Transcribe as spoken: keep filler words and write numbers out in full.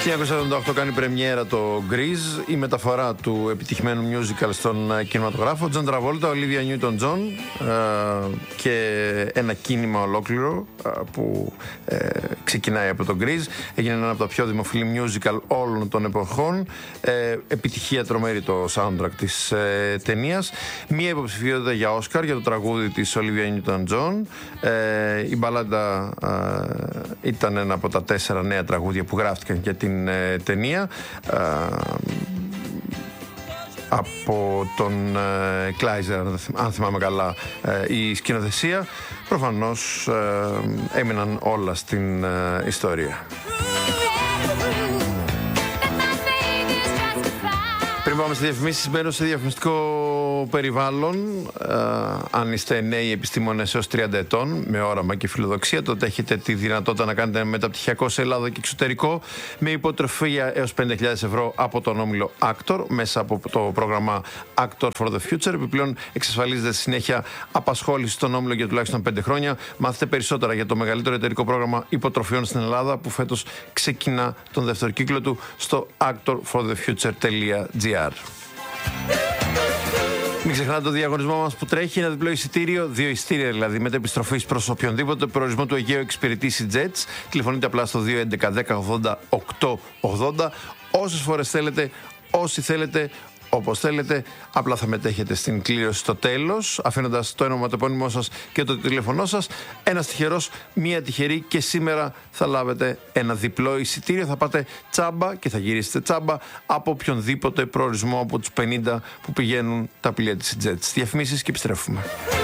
χίλια εννιακόσια εβδομήντα οκτώ κάνει πρεμιέρα το Grease, η μεταφορά του επιτυχημένου musical στον κινηματογράφο. Τζον Τραβόλτα, Ολίβια Νιούτον Τζον και ένα κίνημα ολόκληρο ε, που ε, ξεκινάει από το Grease. Έγινε ένα από τα πιο δημοφιλή musical όλων των εποχών. Ε, επιτυχία τρομερή το soundtrack της ε, ταινίας. Μία υποψηφιότητα για Όσκαρ για το τραγούδι της Ολίβια Νιούτον Τζον. Ε, η μπαλάντα ε, ήταν ένα από τα τέσσερα νέα τραγούδια που γράφτηκαν για την ε, ταινία. Ε, από τον ε, Κλάιζερ, αν θυμάμαι καλά, ε, η σκηνοθεσία. Προφανώς ε, έμειναν όλα στην ε, ιστορία. Πριν πάμε σε διαφημίσεις, μπαίνω σε διαφημιστικό περιβάλλον. Ε, αν είστε νέοι επιστήμονες έως τριάντα ετών, με όραμα και φιλοδοξία, τότε έχετε τη δυνατότητα να κάνετε μεταπτυχιακό σε Ελλάδα και εξωτερικό με υποτροφία έως πενήντα χιλιάδες ευρώ από τον όμιλο Actor μέσα από το πρόγραμμα Actor for the Future. Επιπλέον, εξασφαλίζεται συνέχεια απασχόληση στον όμιλο για τουλάχιστον πέντε χρόνια. Μάθετε περισσότερα για το μεγαλύτερο εταιρικό πρόγραμμα υποτροφιών στην Ελλάδα, που φέτος ξεκινά τον δεύτερο κύκλο του στο actor for the future τελεία gr. Μην ξεχνάτε το διαγωνισμό μας που τρέχει, ένα διπλό εισιτήριο, δύο εισιτήρια δηλαδή, μετεπιστροφής προς οποιονδήποτε προορισμό του Αιγαίου εξυπηρετήσει Jets. Τηλεφωνείτε απλά στο δύο έντεκα δέκα ογδόντα οκτώ ογδόντα. Όσες φορές θέλετε, όσοι θέλετε, όπως θέλετε. Απλά θα μετέχετε στην κλήρωση στο τέλος, αφήνοντας το όνομα, το επώνυμό σας και το τηλέφωνό σας. Ένας τυχερός, μία τυχερή, και σήμερα θα λάβετε ένα διπλό εισιτήριο. Θα πάτε τσάμπα και θα γυρίσετε τσάμπα από οποιονδήποτε προορισμό από τους πενήντα που πηγαίνουν τα πλοία της Jets. Διαφημίσεις και επιστρέφουμε.